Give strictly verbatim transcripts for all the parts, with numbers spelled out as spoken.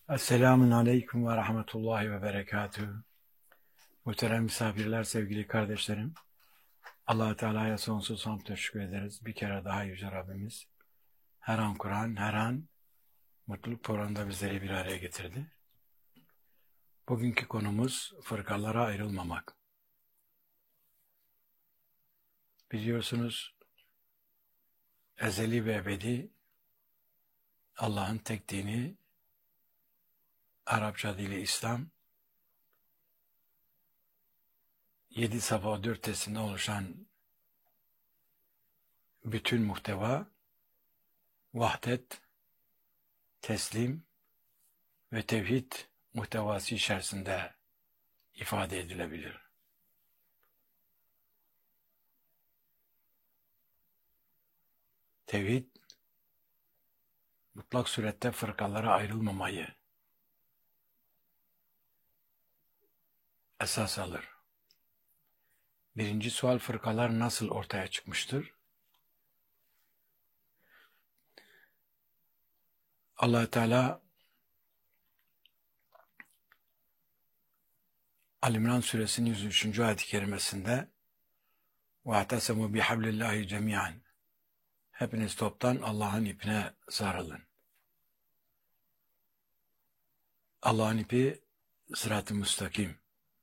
Esselamun Aleyküm ve Rahmetullahi ve Berekatühü. Muhterem misafirler, sevgili kardeşlerim. Allah-u Teala'ya sonsuz hamd teşekkür ederiz. Bir kere daha Yüce Rabbimiz her an Kur'an, her an mutluluk programında bizleri bir araya getirdi. Bugünkü konumuz fırkalara ayrılmamak. Biliyorsunuz ezeli ve ebedi Allah'ın tek dini, Arapça dili İslam, yedi safa dört tesinden oluşan bütün muhteva, vahdet, teslim ve tevhid muhtevası içerisinde ifade edilebilir. Tevhid, mutlak surette fırkalara ayrılmamayı esas alır. Birinci sual, fırkalar nasıl ortaya çıkmıştır? Allah-u Teala Al-İmran suresinin yüz üçüncü ayet-i kerimesinde وَاَعْتَسَمُوا بِحَبْلِ اللّٰهِ جَمِيعًا Hepiniz toptan Allah'ın ipine sarılın. Allah'ın ipi sırat-ı müstakim.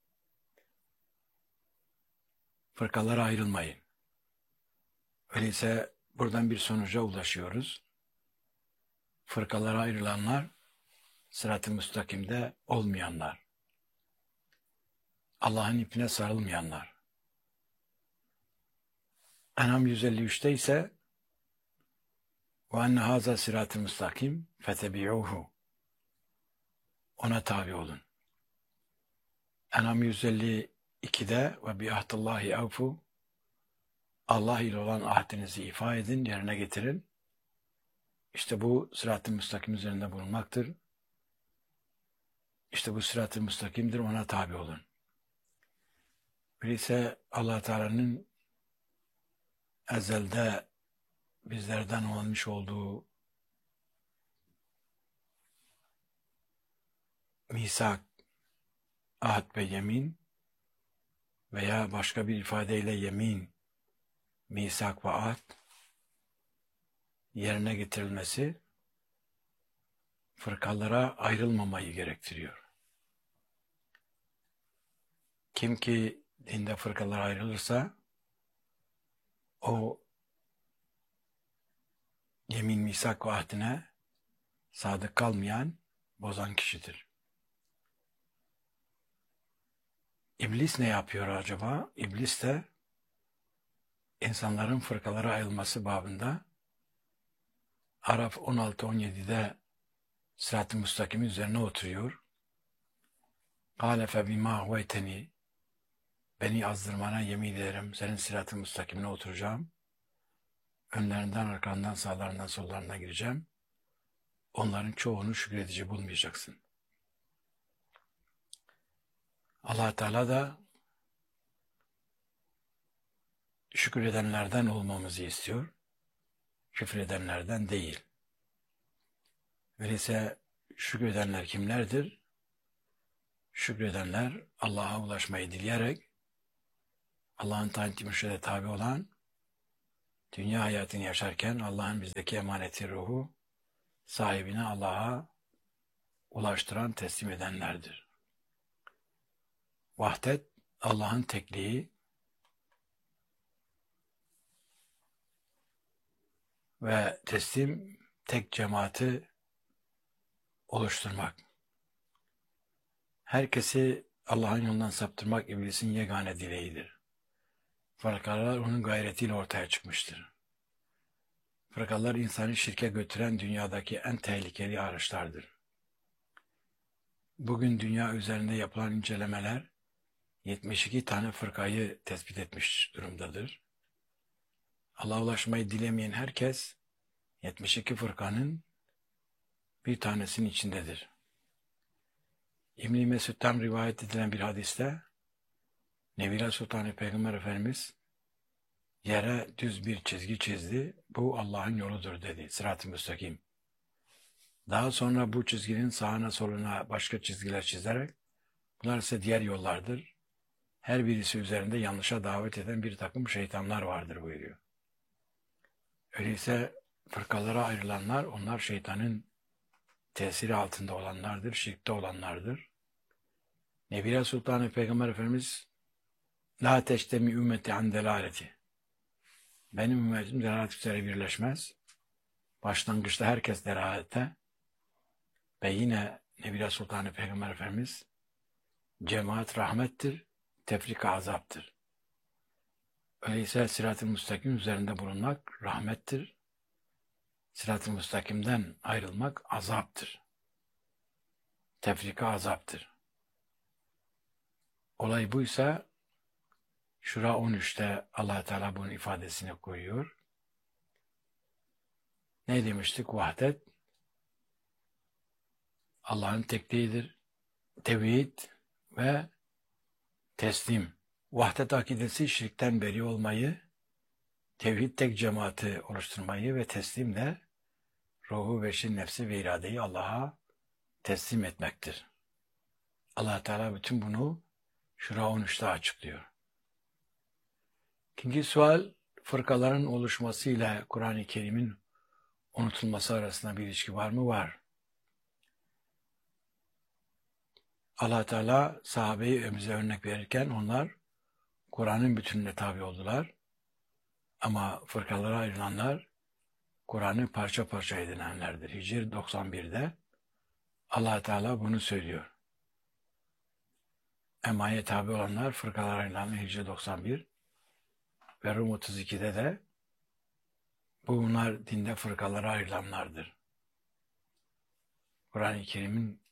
Fırkalara ayrılmayın. Öyleyse buradan bir sonuca ulaşıyoruz. Fırkalara ayrılanlar sırat-ı müstakimde olmayanlar. Allah'ın ipine sarılmayanlar. En'am yüz elli üçte ise وَاَنَّ هَذَا صِرَاتِ الْمُسْتَقِيمِ فَتَبِعُوهُ Ona tabi olun. En'am yüz elli ikide ve bi'ahdillahi avfu Allah ile olan ahdinizi ifa edin, yerine getirin. İşte bu sırat-ı müstakim üzerinde bulunmaktır. İşte bu sırat-ı müstakimdir, ona tabi olun. Öyleyse Allah Teala'nın ezelde bizlerden almış olduğu misak, ahd ve yemin veya başka bir ifadeyle yemin, misak ve ahd yerine getirilmesi fırkalara ayrılmamayı gerektiriyor. Kim ki dinde fırkalara ayrılırsa o yemin, misak ve ahdine sadık kalmayan, bozan kişidir. İblis ne yapıyor acaba? İblis de insanların fırkalara ayrılması babında Araf on altı on yedide sırat-ı müstakim üzerine oturuyor. قَالَ فَبِمَا غَوَيْتَنِي Beni azdırmana yemin ederim, senin sırat-ı müstakimine oturacağım. Önlerinden, arkandan, sağlarından, sollarından gireceğim. Onların çoğunu şükredici bulmayacaksın. Allah Teala da şükredenlerden olmamızı istiyor. Küfredenlerden değil. Öyleyse şükredenler kimlerdir? Şükredenler Allah'a ulaşmayı dileyerek Allah'ın tayin mürşide tabi olan, dünya hayatını yaşarken Allah'ın bizdeki emaneti ruhu sahibine Allah'a ulaştıran, teslim edenlerdir. Vahdet, Allah'ın tekliği ve teslim, tek cemaati oluşturmak. Herkesi Allah'ın yolundan saptırmak iblisin yegane dileğidir. Fırkalar onun gayretiyle ortaya çıkmıştır. Fırkalar insanı şirke götüren dünyadaki en tehlikeli araçlardır. Bugün dünya üzerinde yapılan incelemeler yetmiş iki tane fırkayı tespit etmiş durumdadır. Allah'a ulaşmayı dilemeyen herkes yetmiş iki fırkanın bir tanesinin içindedir. İbn-i Mesud'dan rivayet edilen bir hadiste Nevile Sultanı Peygamber Efendimiz yere düz bir çizgi çizdi. Bu Allah'ın yoludur dedi. Sırat-ı müstakim. Daha sonra bu çizginin sağına soluna başka çizgiler çizerek, bunlar ise diğer yollardır. Her birisi üzerinde yanlışa davet eden bir takım şeytanlar vardır buyuruyor. Öyleyse fırkalara ayrılanlar, onlar şeytanın tesiri altında olanlardır, şirkte olanlardır. Nebire Sultanı Peygamber Efendimiz La teştemi ümmeti an delaleti. Benim ümmetim delalet üzere birleşmez. Başlangıçta herkes delalette ve yine Nebire Sultanı Peygamber Efendimiz cemaat rahmettir, tefrika azaptır. Öyleyse sırat-ı müstakim üzerinde bulunmak rahmettir. Sırat-ı müstakimden ayrılmak azaptır. Tefrika azaptır. Olay buysa Şura on üçte Allah Teala bunun ifadesini koyuyor. Ne demiştik? Vahdet Allah'ın tekliğidir. Tevhid ve teslim. Vahdet akidesi şirkten beri olmayı, tevhid tek cemaati oluşturmayı ve teslim de ruhu, beşin, nefsi ve iradeyi Allah'a teslim etmektir. Allah Teala bütün bunu Şura on üçte açıklıyor. İkinci sual, fırkaların oluşmasıyla Kur'an-ı Kerim'in unutulması arasında bir ilişki var mı? Var. Allah Teala sahabeyi bize örnek verirken onlar Kur'an'ın bütününe tabi oldular. Ama fırkalara ayrılanlar Kur'an'ı parça parça edinenlerdir. Hicr doksan birde Allah Teala bunu söylüyor. Emma'ya tabi olanlar fırkalara ayrılanlar Hicr doksan bir ve Rum otuz ikide de bunlar dinde fırkalara ayrılanlardır. Kur'an-ı Kerim'in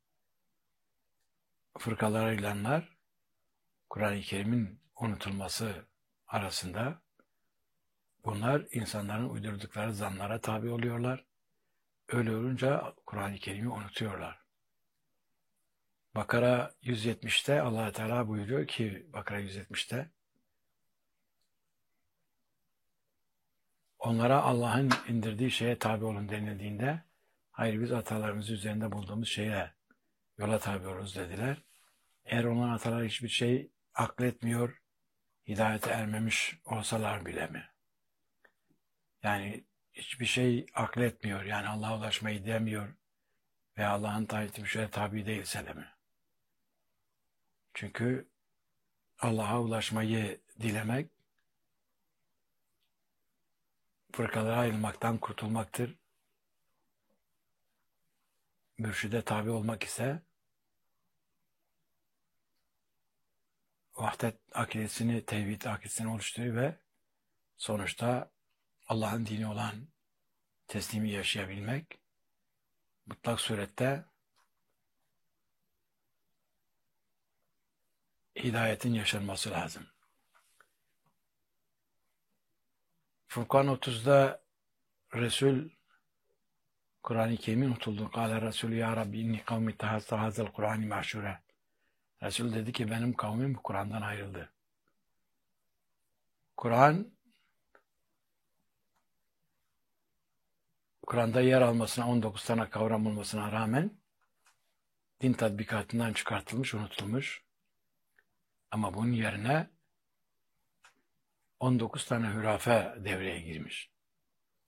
fırkalara ayrılanlar Kur'an-ı Kerim'in unutulması arasında bunlar insanların uydurdukları zanlara tabi oluyorlar. Öyle olunca Kur'an-ı Kerim'i unutuyorlar. Bakara yüz yetmişte Allah Teala buyuruyor ki Bakara yüz yetmişte onlara Allah'ın indirdiği şeye tabi olun denildiğinde hayır biz atalarımız üzerinde bulduğumuz şeye yola tabi oluruz dediler. Eğer onların ataları hiçbir şey akletmiyor, hidayete ermemiş olsalar bile mi? Yani hiçbir şey akletmiyor, yani Allah'a ulaşmayı demiyor ve Allah'ın tayin ettiği bir şeye tabi değilse de mi? Çünkü Allah'a ulaşmayı dilemek, fırkalara ayrılmaktan kurtulmaktır. Mürşide tabi olmak ise vahdet akidesini, tevhid akidesini oluşturuyor ve sonuçta Allah'ın dini olan teslimi yaşayabilmek, mutlak surette hidayetin yaşanması lazım. Furkan otuzda Resul Kur'an-ı Kerim'in unutuldu. Kâle Resulü ya Rabbi inni kavmi tehazza hazel Kur'an-ı mahşure. Resul dedi ki benim kavmim bu Kur'an'dan ayrıldı. Kur'an Kur'an'da yer almasına, on dokuz tane kavram olmasına rağmen din tatbikatından çıkartılmış, unutulmuş. Ama bunun yerine on dokuz tane hürafe devreye girmiş.